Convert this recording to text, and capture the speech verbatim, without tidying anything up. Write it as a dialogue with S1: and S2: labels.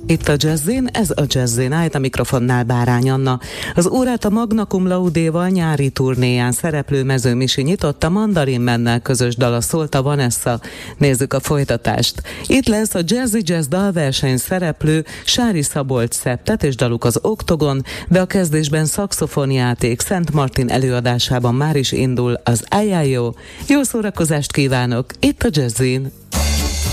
S1: Itt a Jazzin, ez a Jazzin, állt a mikrofonnál Bárány Anna. Az órát a Magna Cum Laude-val nyári turnéján szereplő Mező Misi nyitotta, Mandarin Mennel közös dala szólt a Vanessa. Nézzük a folytatást. Itt lesz a Jazzy Jazz dalverseny szereplő Sári Szabolcs Szeptet és daluk az Oktogon, de a kezdésben szaxofonjáték Szent Martin előadásában már is indul az Ajajó. Jó szórakozást kívánok, itt a Jazzin.